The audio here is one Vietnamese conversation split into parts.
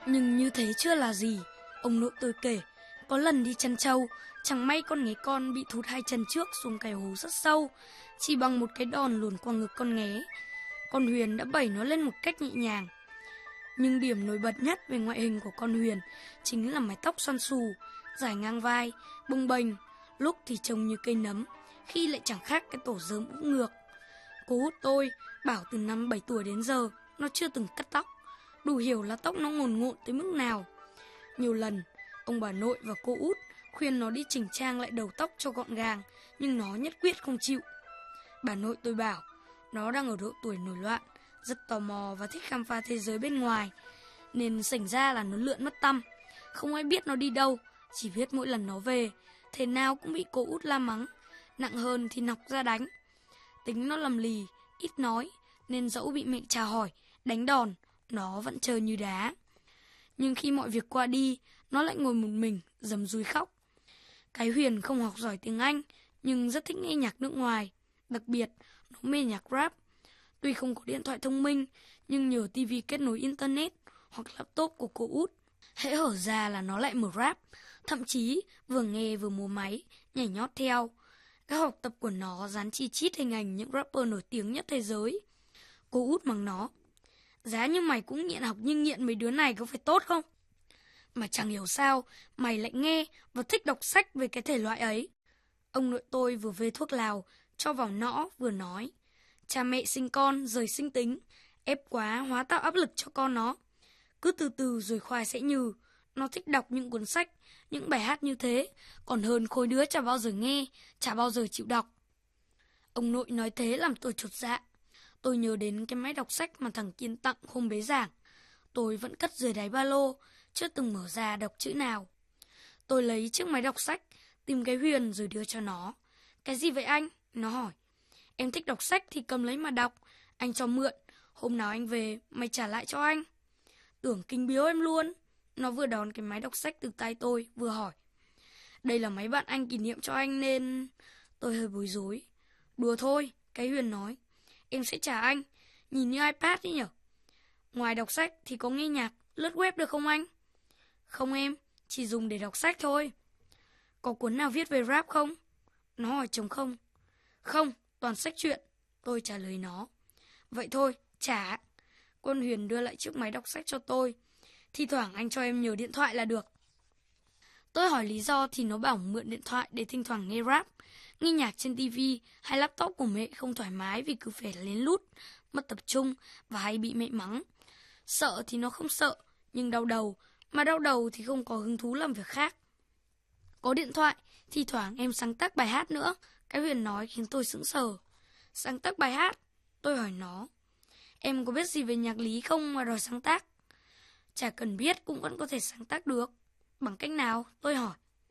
Nhưng như thế chưa là gì. Ông nội tôi kể, có lần đi chăn trâu, chẳng may con nghé con bị thụt hai chân trước xuống cái hố rất sâu. Chỉ bằng một cái đòn luồn qua ngực con nghé, con Huyền đã bẩy nó lên một cách nhẹ nhàng. Nhưng điểm nổi bật nhất về ngoại hình của con Huyền chính là mái tóc xoăn xù, dài ngang vai, bồng bềnh, lúc thì trông như cây nấm, khi lại chẳng khác cái tổ dớm úp ngược. Cô Út tôi bảo từ năm 7 tuổi đến giờ nó chưa từng cắt tóc, đủ hiểu là tóc nó ngồn ngộn tới mức nào. Nhiều lần, ông bà nội và cô Út khuyên nó đi chỉnh trang lại đầu tóc cho gọn gàng, nhưng nó nhất quyết không chịu. Bà nội tôi bảo, nó đang ở độ tuổi nổi loạn, rất tò mò và thích khám phá thế giới bên ngoài, nên xảy ra là nó lượn mất tăm. Không ai biết nó đi đâu, chỉ biết mỗi lần nó về, thế nào cũng bị cô Út la mắng, nặng hơn thì nọc ra đánh. Tính nó lầm lì, ít nói, nên dẫu bị mẹ chà hỏi, đánh đòn, nó vẫn trơ như đá. Nhưng khi mọi việc qua đi, nó lại ngồi một mình, rầm rúi khóc. Cái Huyền không học giỏi tiếng Anh, nhưng rất thích nghe nhạc nước ngoài. Đặc biệt, nó mê nhạc rap. Tuy không có điện thoại thông minh, nhưng nhờ tivi kết nối internet hoặc laptop của cô Út, hễ hở ra là nó lại mở rap. Thậm chí vừa nghe vừa múa máy, nhảy nhót theo. Các học tập của nó dán chi chít hình ảnh những rapper nổi tiếng nhất thế giới. Cô Út mắng nó, giá như mày cũng nghiện học nhưng nghiện mấy đứa này có phải tốt không? Mà chẳng hiểu sao mày lại nghe và thích đọc sách về cái thể loại ấy. Ông nội tôi vừa về thuốc lào cho vào nõ vừa nói, cha mẹ sinh con rời sinh tính, ép quá hóa tạo áp lực cho con nó. Cứ từ từ rồi khoai sẽ nhừ. Nó thích đọc những cuốn sách, những bài hát như thế, còn hơn khối đứa chả bao giờ nghe, chả bao giờ chịu đọc. Ông nội nói thế làm tôi chột dạ. Tôi nhớ đến cái máy đọc sách mà thằng Kiên tặng hôm bế giảng. Tôi vẫn cất dưới đáy ba lô, chưa từng mở ra đọc chữ nào. Tôi lấy chiếc máy đọc sách, tìm cái Huyền rồi đưa cho nó. Cái gì vậy anh? Nó hỏi. Em thích đọc sách thì cầm lấy mà đọc. Anh cho mượn. Hôm nào anh về, mày trả lại cho anh. Tưởng kinh biếu em luôn. Nó vừa đón cái máy đọc sách từ tay tôi, vừa hỏi. Đây là máy bạn anh kỷ niệm cho anh nên... Tôi hơi bối rối. Đùa thôi, cái Huyền nói. Em sẽ trả anh. Nhìn như iPad ấy nhở. Ngoài đọc sách thì có nghe nhạc, lướt web được không anh? Không em, chỉ dùng để đọc sách thôi. Có cuốn nào viết về rap không? Nó hỏi trống không. Không, toàn sách truyện. Tôi trả lời nó. Vậy thôi, trả. Con Huyền đưa lại chiếc máy đọc sách cho tôi. Thi thoảng anh cho em nhờ điện thoại là được. Tôi hỏi lý do thì nó bảo mượn điện thoại để thỉnh thoảng nghe rap. Nghe nhạc trên tivi hay laptop của mẹ không thoải mái vì cứ phải lén lút, mất tập trung và hay bị mẹ mắng. Sợ thì nó không sợ, nhưng đau đầu, mà đau đầu thì không có hứng thú làm việc khác. Có điện thoại, thi thoảng em sáng tác bài hát nữa. Cái Huyền nói khiến tôi sững sờ. Sáng tác bài hát? Tôi hỏi nó. Em có biết gì về nhạc lý không mà đòi sáng tác? Chả cần biết cũng vẫn có thể sáng tác được. Bằng cách nào? Tôi hỏi.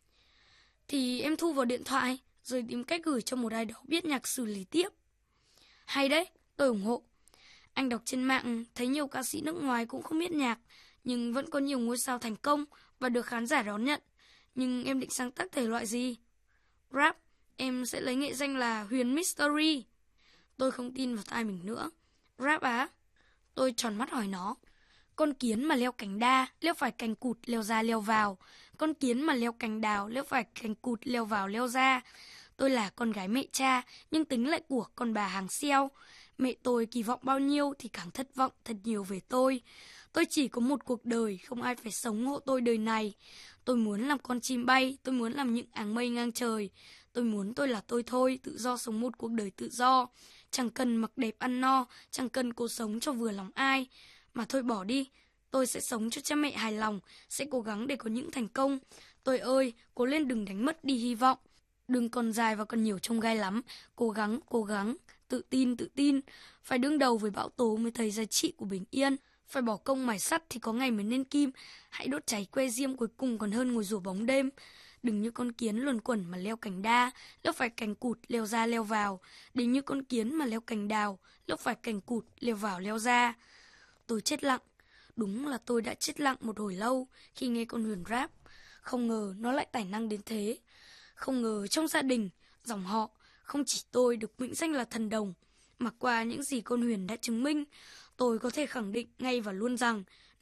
Thì em thu vào điện thoại, rồi tìm cách gửi cho một ai đó biết nhạc xử lý tiếp. Hay đấy, tôi ủng hộ. Anh đọc trên mạng thấy nhiều ca sĩ nước ngoài cũng không biết nhạc, nhưng vẫn có nhiều ngôi sao thành công và được khán giả đón nhận. Nhưng em định sáng tác thể loại gì? Rap, em sẽ lấy nghệ danh là Huyền Mystery. Tôi không tin vào tai mình nữa. Rap á? Tôi tròn mắt hỏi nó. Con kiến mà leo cành đa, leo phải cành cụt, leo ra leo vào. Con kiến mà leo cành đào, leo phải cành cụt, leo vào leo ra. Tôi là con gái mẹ cha, nhưng tính lại của con bà hàng xeo. Mẹ tôi kỳ vọng bao nhiêu thì càng thất vọng thật nhiều về tôi. Tôi chỉ có một cuộc đời, không ai phải sống hộ tôi đời này. Tôi muốn làm con chim bay, tôi muốn làm những áng mây ngang trời. Tôi muốn tôi là tôi thôi, tự do sống một cuộc đời tự do. Chẳng cần mặc đẹp ăn no, chẳng cần cố sống cho vừa lòng ai. Mà thôi bỏ đi, tôi sẽ sống cho cha mẹ hài lòng, sẽ cố gắng để có những thành công. Tôi ơi, cố lên đừng đánh mất đi hy vọng. Đừng còn dài và còn nhiều chông gai lắm. Cố gắng, tự tin. Phải đương đầu với bão tố mới thấy giá trị của bình yên. Phải bỏ công mài sắt thì có ngày mới nên kim. Hãy đốt cháy que diêm cuối cùng còn hơn ngồi rủ bóng đêm. Đừng như con kiến luẩn quẩn mà leo cành đa, leo phải cành cụt, leo ra leo vào. Đừng như con kiến mà leo cành đào, leo phải cành cụt, leo vào leo ra. Tôi chết lặng. Đúng là tôi đã chết lặng một hồi lâu khi nghe con Huyền rap. Không ngờ nó lại tài năng đến thế. Không ngờ trong gia đình, dòng họ, không chỉ tôi được mệnh danh là thần đồng, mà qua những gì con Huyền đã chứng minh, tôi có thể khẳng định ngay và luôn rằng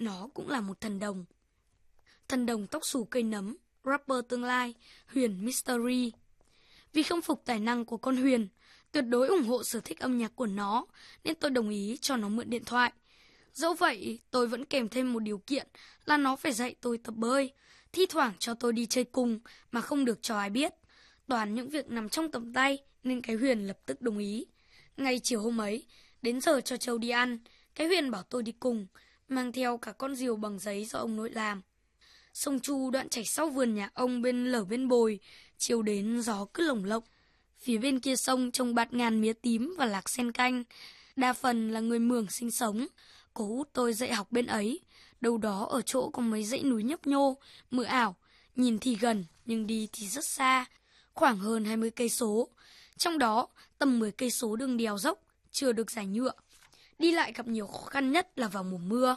Nó cũng là một thần đồng. Thần đồng tóc xù cây nấm, rapper tương lai, Huyền Mystery. Vì không phục tài năng của con Huyền, tuyệt đối ủng hộ sở thích âm nhạc của nó, nên tôi đồng ý cho nó mượn điện thoại. Dẫu vậy, tôi vẫn kèm thêm một điều kiện là nó phải dạy tôi tập bơi, thi thoảng cho tôi đi chơi cùng mà không được cho ai biết. Toàn những việc nằm trong tầm tay nên cái Huyền lập tức đồng ý. Ngay chiều hôm ấy, đến giờ cho Châu đi ăn, cái Huyền bảo tôi đi cùng, mang theo cả con diều bằng giấy do ông nội làm. Sông Chu đoạn chảy sau vườn nhà ông bên lở bên bồi, chiều đến gió cứ lồng lộng. Phía bên kia sông trồng bạt ngàn mía tím và lạc sen canh. Đa phần là người Mường sinh sống. Cô út tôi dạy học bên ấy. Đâu đó ở chỗ có mấy dãy núi nhấp nhô, mờ ảo. Nhìn thì gần nhưng đi thì rất xa, khoảng hơn 20 cây số. Trong đó tầm 10 cây số đường đèo dốc, chưa được giải nhựa. Đi lại gặp nhiều khó khăn nhất là vào mùa mưa.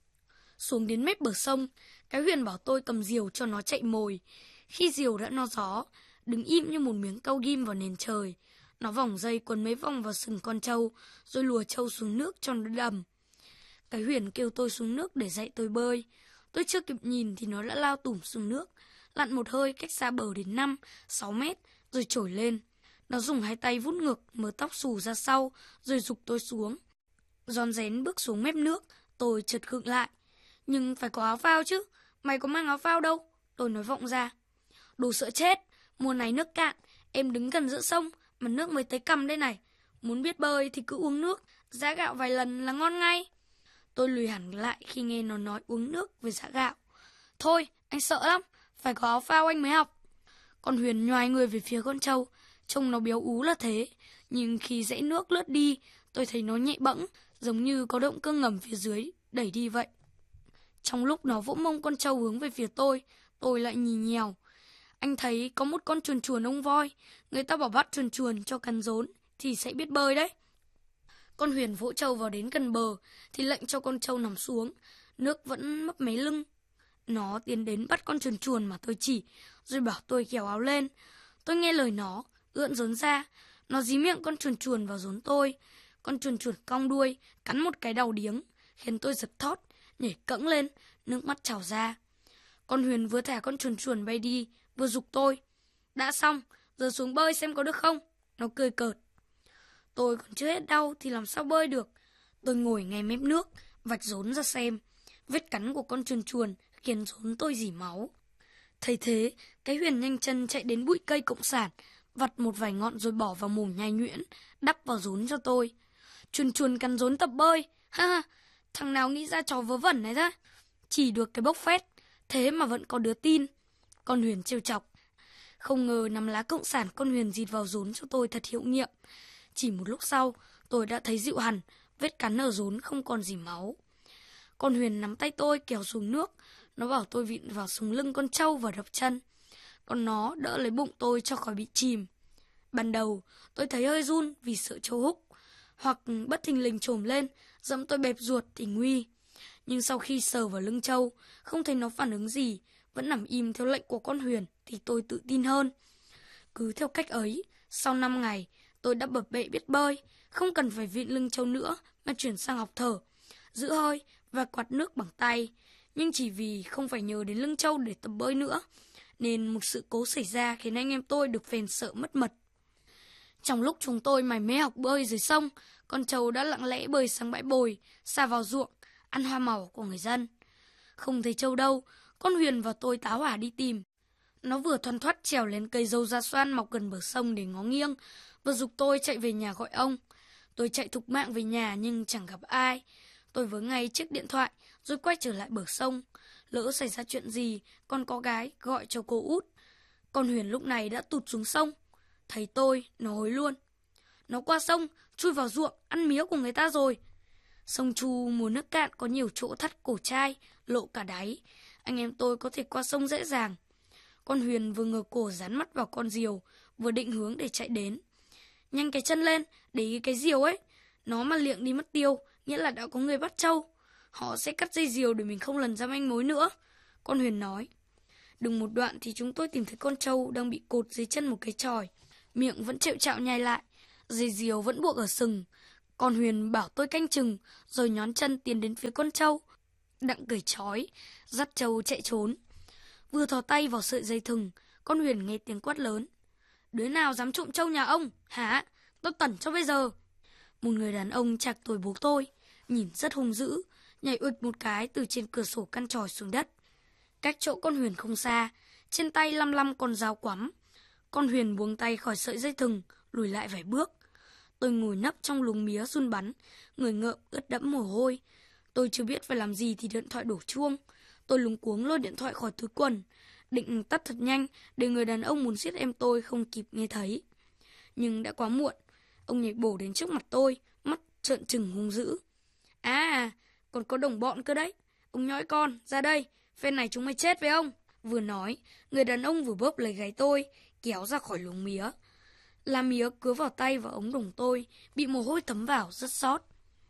Xuống đến mép bờ sông, cái Huyền bảo tôi cầm diều cho nó chạy mồi. Khi diều đã no gió, đứng im như một miếng cau ghim vào nền trời. Nó vòng dây quấn mấy vòng vào sừng con trâu, rồi lùa trâu xuống nước cho nó đầm. Cái Huyền kêu tôi xuống nước để dạy tôi bơi. Tôi chưa kịp nhìn thì nó đã lao tủm xuống nước, lặn một hơi cách xa bờ đến 5-6 mét, rồi trồi lên. Nó dùng hai tay vút ngược mớ tóc xù ra sau, rồi giục tôi xuống. Rón rén bước xuống mép nước, tôi chợt khựng lại. Nhưng phải có áo phao chứ, mày có mang áo phao đâu, tôi nói vọng ra. Đồ sợ chết, mùa này nước cạn, em đứng gần giữa sông mà nước mới tới cằm đây này. Muốn biết bơi thì cứ uống nước, giã gạo vài lần là ngon ngay. Tôi lùi hẳn lại khi nghe nó nói uống nước với giã gạo. Thôi, anh sợ lắm, phải có áo phao anh mới học. Con Huyền nhoài người về phía con trâu, trông nó béo ú là thế. Nhưng khi dãy nước lướt đi, tôi thấy nó nhẹ bẫng, giống như có động cơ ngầm phía dưới, đẩy đi vậy. Trong lúc nó vỗ mông con trâu hướng về phía tôi lại nhì nhèo. Anh thấy có một con chuồn chuồn ông voi, người ta bảo bắt chuồn chuồn cho cắn rốn thì sẽ biết bơi đấy. Con Huyền vỗ trâu vào đến gần bờ thì lệnh cho con trâu nằm xuống, nước vẫn mấp máy lưng. Nó tiến đến bắt con chuồn chuồn mà tôi chỉ, rồi bảo tôi kéo áo lên. Tôi nghe lời nó, ưỡn rốn ra, nó dí miệng con chuồn chuồn vào rốn tôi. Con chuồn chuồn cong đuôi, cắn một cái đầu điếng, khiến tôi giật thót, nhảy cẫng lên, nước mắt trào ra. Con Huyền vừa thả con chuồn chuồn bay đi, vừa giục tôi. Đã xong, giờ xuống bơi xem có được không? Nó cười cợt. Tôi còn chưa hết đau thì làm sao bơi được. Tôi ngồi ngay mép nước, vạch rốn ra xem. Vết cắn của con chuồn chuồn khiến rốn tôi rỉ máu. Thấy thế, cái Huyền nhanh chân chạy đến bụi cây cộng sản, vặt một vài ngọn rồi bỏ vào mồm nhai nhuyễn, đắp vào rốn cho tôi. Chuồn chuồn cắn rốn tập bơi, ha ha, thằng nào nghĩ ra trò vớ vẩn này ra. Chỉ được cái bốc phét, thế mà vẫn có đứa tin. Con Huyền trêu chọc. Không ngờ nắm lá cộng sản con Huyền dịt vào rốn cho tôi thật hiệu nghiệm. Chỉ một lúc sau, tôi đã thấy dịu hẳn, vết cắn ở rốn không còn gì máu. Con Huyền nắm tay tôi kéo xuống nước, nó bảo tôi vịn vào sống lưng con trâu và đập chân. Còn nó đỡ lấy bụng tôi cho khỏi bị chìm. Ban đầu, tôi thấy hơi run vì sợ trâu húc, hoặc bất thình lình trồm lên, dẫm tôi bẹp ruột thì nguy. Nhưng sau khi sờ vào lưng trâu, không thấy nó phản ứng gì, vẫn nằm im theo lệnh của con Huyền thì tôi tự tin hơn. Cứ theo cách ấy, sau 5 ngày, tôi đã bập bẹ biết bơi, không cần phải vịn lưng trâu nữa mà chuyển sang học thở, giữ hơi và quạt nước bằng tay. Nhưng chỉ vì không phải nhờ đến lưng trâu để tập bơi nữa, nên một sự cố xảy ra khiến anh em tôi được phèn sợ mất mật. Trong lúc chúng tôi mải mê học bơi dưới sông, con trâu đã lặng lẽ bơi sang bãi bồi, xa vào ruộng, ăn hoa màu của người dân. Không thấy trâu đâu, con Huyền và tôi tá hỏa đi tìm. Nó vừa thoăn thoắt trèo lên cây dâu da xoan mọc gần bờ sông để ngó nghiêng, vừa giục tôi chạy về nhà gọi ông. Tôi chạy thục mạng về nhà nhưng chẳng gặp ai. Tôi vớ ngay chiếc điện thoại rồi quay trở lại bờ sông. Lỡ xảy ra chuyện gì, còn có gái gọi cho cô út. Con Huyền lúc này đã tụt xuống sông. Thấy tôi, nó hối luôn. Nó qua sông, chui vào ruộng, ăn mía của người ta rồi. Sông Chu mùa nước cạn có nhiều chỗ thắt cổ chai, lộ cả đáy. Anh em tôi có thể qua sông dễ dàng. Con Huyền vừa ngửa cổ dán mắt vào con diều, vừa định hướng để chạy đến. Nhanh cái chân lên, để ý cái diều ấy. Nó mà liệng đi mất tiêu, nghĩa là đã có người bắt trâu. Họ sẽ cắt dây diều để mình không lần ra manh mối nữa. Con Huyền nói. Đừng một đoạn thì chúng tôi tìm thấy con trâu đang bị cột dưới chân một cái chòi. Miệng vẫn trẹo trạo nhai lại. Dây diều vẫn buộc ở sừng. Con Huyền bảo tôi canh chừng, rồi nhón chân tiến đến phía con trâu. Đặng cười chói, dắt trâu chạy trốn. Vừa thò tay vào sợi dây thừng, con Huyền nghe tiếng quát lớn. Đứa nào dám trộm trâu nhà ông, hả? Tôi tẩn cho bây giờ. Một người đàn ông trạc tuổi bố tôi, nhìn rất hung dữ, nhảy ụt một cái từ trên cửa sổ căn tròi xuống đất. Cách chỗ con Huyền không xa, trên tay lăm lăm con dao quắm. Con Huyền buông tay khỏi sợi dây thừng, lùi lại vài bước. Tôi ngồi nấp trong luống mía run bắn, người ngợm ướt đẫm mồ hôi. Tôi chưa biết phải làm gì thì điện thoại đổ chuông. Tôi luống cuống lôi điện thoại khỏi túi quần, định tắt thật nhanh để người đàn ông muốn giết em tôi không kịp nghe thấy. Nhưng đã quá muộn, ông nhảy bổ đến trước mặt tôi, mắt trợn trừng hung dữ. À, còn có đồng bọn cơ đấy. Ông nhõi con, ra đây, phen này chúng mày chết với ông. Vừa nói, người đàn ông vừa bóp lấy gáy tôi, kéo ra khỏi luống mía. Lá mía cứa vào tay và ống đồng tôi, bị mồ hôi thấm vào rất xót.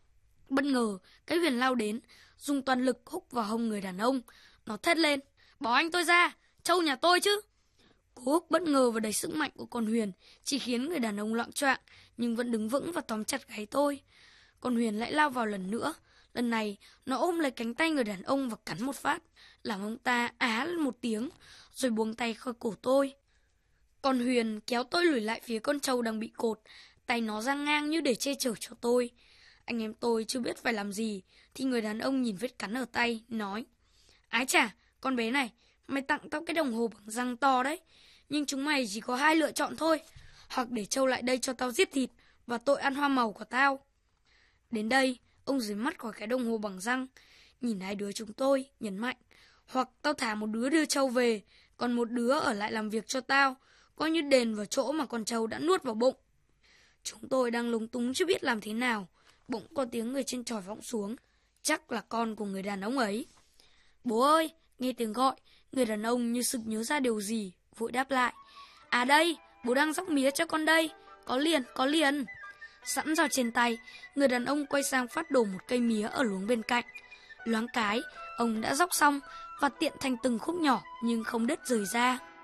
Bất ngờ, cái Huyền lao đến, dùng toàn lực húc vào hông người đàn ông. Nó thét lên, bỏ anh tôi ra, trâu nhà tôi chứ. Cú húc bất ngờ và đầy sức mạnh của con Huyền chỉ khiến người đàn ông loạng choạng, nhưng vẫn đứng vững và tóm chặt gáy tôi. Con Huyền lại lao vào lần nữa. Lần này, nó ôm lấy cánh tay người đàn ông và cắn một phát, làm ông ta á lên một tiếng, rồi buông tay khỏi cổ tôi. Con Huyền kéo tôi lùi lại phía con trâu đang bị cột, tay nó dang ngang như để che chở cho tôi. Anh em tôi chưa biết phải làm gì, thì người đàn ông nhìn vết cắn ở tay, nói: Ái chà, con bé này, mày tặng tao cái đồng hồ bằng răng to đấy, nhưng chúng mày chỉ có hai lựa chọn thôi, hoặc để trâu lại đây cho tao giết thịt và tội ăn hoa màu của tao. Đến đây, ông rời mắt khỏi cái đồng hồ bằng răng, nhìn hai đứa chúng tôi, nhấn mạnh: Hoặc tao thả một đứa đưa trâu về, còn một đứa ở lại làm việc cho tao, coi như đền vào chỗ mà con trâu đã nuốt vào bụng. Chúng tôi đang lúng túng chưa biết làm thế nào, bỗng có tiếng người trên chòi vọng xuống, chắc là con của người đàn ông ấy. Bố ơi, nghe tiếng gọi, người đàn ông như sực nhớ ra điều gì, vội đáp lại: À đây, bố đang róc mía cho con đây, có liền. Sẵn dao trên tay, người đàn ông quay sang phát đổ một cây mía ở luống bên cạnh. Loáng cái, ông đã róc xong và tiện thành từng khúc nhỏ nhưng không đứt rời ra.